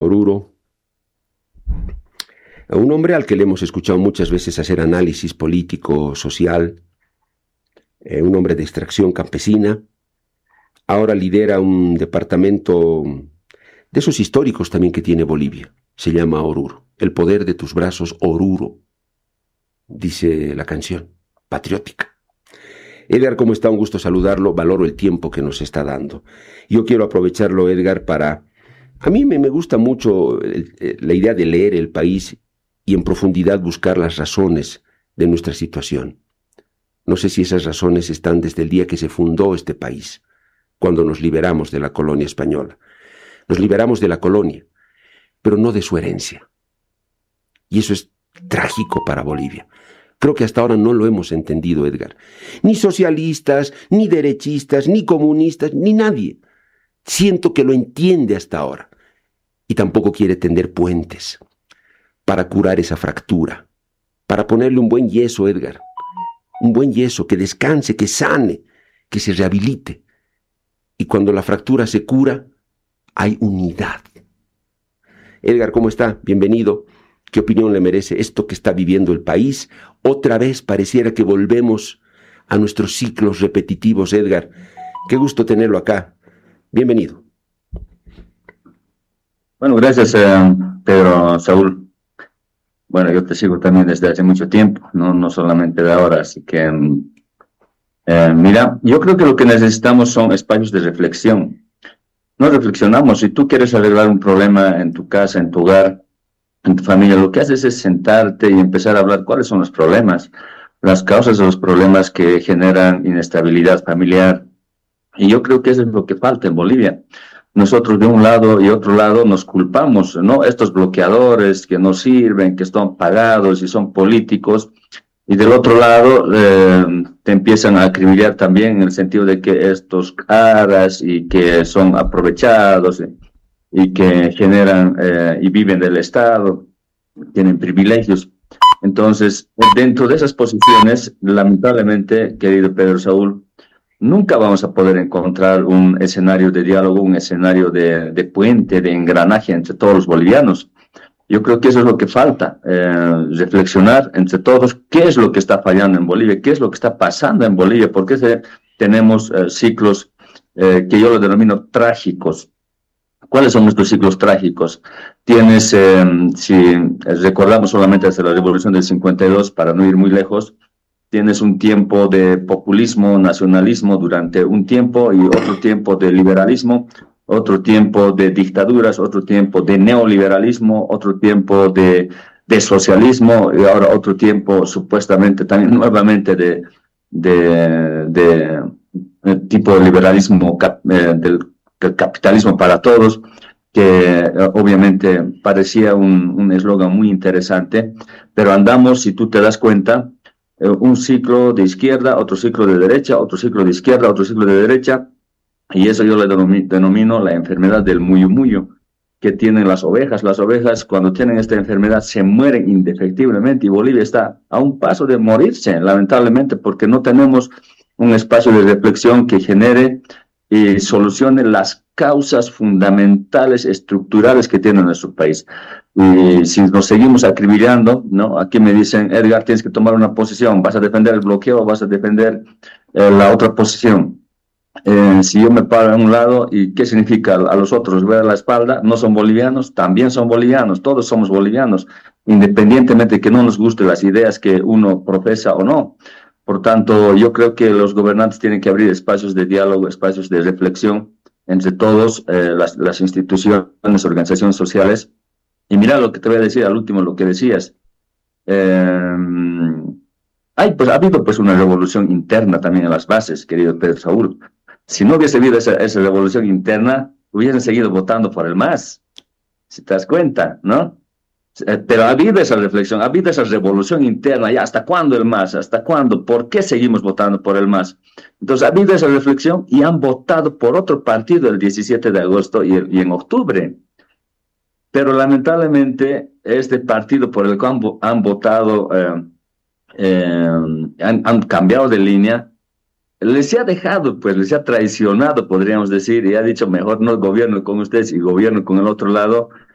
Oruro, a un hombre al que le hemos escuchado muchas veces hacer análisis político, social, un hombre de extracción campesina, ahora lidera un departamento de esos históricos también que tiene Bolivia, se llama Oruro, el poder de tus brazos, Oruro, dice la canción, patriótica. Edgar, ¿cómo está? Un gusto saludarlo, valoro el tiempo que nos está dando. Yo quiero aprovecharlo, Edgar, para... A mí me gusta mucho la idea de leer el país y en profundidad buscar las razones de nuestra situación. No sé si esas razones están desde el día que se fundó este país, cuando nos liberamos de la colonia española. Nos liberamos de la colonia, pero no de su herencia. Y eso es trágico para Bolivia. Creo que hasta ahora no lo hemos entendido, Edgar. Ni socialistas, ni derechistas, ni comunistas, ni nadie. Siento que lo entiende hasta ahora. Y tampoco quiere tender puentes para curar esa fractura, para ponerle un buen yeso, Edgar. Un buen yeso que descanse, que sane, que se rehabilite. Y cuando la fractura se cura, hay unidad. Edgar, ¿cómo está? Bienvenido. ¿Qué opinión le merece esto que está viviendo el país? Otra vez pareciera que volvemos a nuestros ciclos repetitivos, Edgar. Qué gusto tenerlo acá. Bienvenido. Bueno, gracias, Pedro, Saúl. Bueno, yo te sigo también desde hace mucho tiempo, no solamente de ahora, así que, mira, yo creo que lo que necesitamos son espacios de reflexión. No reflexionamos, si tú quieres arreglar un problema en tu casa, en tu hogar, en tu familia, lo que haces es sentarte y empezar a hablar cuáles son los problemas, las causas de los problemas que generan inestabilidad familiar. Y yo creo que eso es lo que falta en Bolivia. Nosotros de un lado y otro lado nos culpamos, ¿no? Estos bloqueadores que no sirven, que están pagados y son políticos. Y del otro lado te empiezan a acribillar también en el sentido de que estos caras y que son aprovechados y que generan y viven del Estado, tienen privilegios. Entonces, dentro de esas posiciones, lamentablemente, querido Pedro Saúl, nunca vamos a poder encontrar un escenario de diálogo, un escenario de puente, de engranaje entre todos los bolivianos. Yo creo que eso es lo que falta, reflexionar entre todos qué es lo que está fallando en Bolivia, qué es lo que está pasando en Bolivia, por qué tenemos ciclos que yo los denomino trágicos. ¿Cuáles son estos ciclos trágicos? Tienes, si recordamos solamente desde la Revolución del 52, para no ir muy lejos, tienes un tiempo de populismo, nacionalismo durante un tiempo y otro tiempo de liberalismo, otro tiempo de dictaduras, otro tiempo de neoliberalismo, otro tiempo de socialismo y ahora otro tiempo supuestamente también nuevamente de tipo de liberalismo del capitalismo para todos, que obviamente parecía un eslogan muy interesante, pero andamos, si tú te das cuenta, un ciclo de izquierda, otro ciclo de derecha, otro ciclo de izquierda, otro ciclo de derecha, y eso yo le denomino la enfermedad del muyo que tienen las ovejas. Las ovejas, cuando tienen esta enfermedad, se mueren indefectiblemente, y Bolivia está a un paso de morirse, lamentablemente, porque no tenemos un espacio de reflexión que genere y solucione las causas fundamentales, estructurales que tiene nuestro país. Y si nos seguimos acribillando, ¿no? Aquí me dicen, Edgar, tienes que tomar una posición, vas a defender el bloqueo, vas a defender la otra posición. Si yo me paro a un lado, ¿y qué significa? A los otros ver la espalda, no son bolivianos, también son bolivianos, todos somos bolivianos, independientemente de que no nos gusten las ideas que uno profesa o no. Por tanto, yo creo que los gobernantes tienen que abrir espacios de diálogo, espacios de reflexión entre todos, las instituciones, organizaciones sociales. Y mira lo que te voy a decir al último, lo que decías. Pues, ha habido pues una revolución interna también en las bases, querido Pedro Saúl. Si no hubiese habido esa revolución interna, hubiesen seguido votando por el MAS, si te das cuenta, ¿no? Pero ha habido esa reflexión, ha habido esa revolución interna, ya, ¿hasta cuándo el MAS? ¿Hasta cuándo? ¿Por qué seguimos votando por el MAS? Entonces, ha habido esa reflexión y han votado por otro partido el 17 de agosto y en octubre. Pero lamentablemente, este partido por el cual han votado, han cambiado de línea, les ha dejado, pues les ha traicionado, podríamos decir, y ha dicho, mejor no gobierno con ustedes y gobierno con el otro lado,